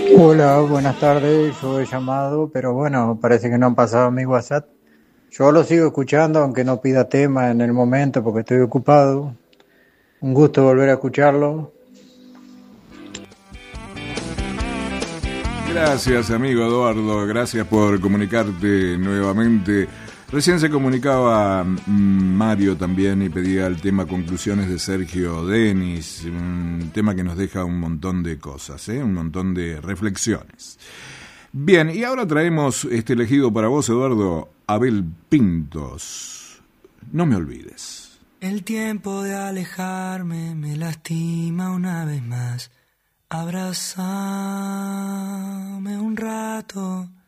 Hola, buenas tardes. Yo he llamado, pero bueno, parece que no han pasado mi WhatsApp. Yo lo sigo escuchando, aunque no pida tema en el momento porque estoy ocupado. Un gusto volver a escucharlo. Gracias, amigo Eduardo. Gracias por comunicarte nuevamente. Recién se comunicaba Mario también y pedía el tema Conclusiones de Sergio Denis, un tema que nos deja un montón de cosas, un montón de reflexiones. Bien, y ahora traemos elegido para vos, Eduardo, Abel Pintos. No me olvides. El tiempo de alejarme me lastima una vez más. Abrázame un rato.